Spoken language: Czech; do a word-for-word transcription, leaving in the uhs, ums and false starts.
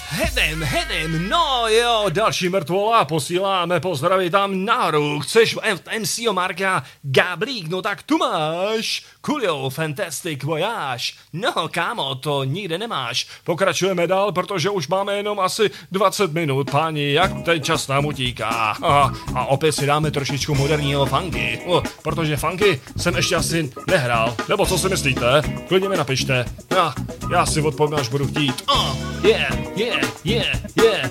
Hedem, hedem, no jo, další mrtvola, posíláme pozdravy tam nahoru. Chceš M C O Marka Gablík, no tak tu máš. Coolio, fantastic voyage. No kámo, to nikde nemáš. Pokračujeme dál, protože už máme jenom asi dvacet minut, páni, jak ten čas nám utíká. A, a opět si dáme trošičku moderního funky, o, protože funky jsem ještě asi nehrál. Nebo co si myslíte? Klidně mi napište. Já, já si odpovím, až budu chtít. Oh, yeah, yeah, yeah, yeah.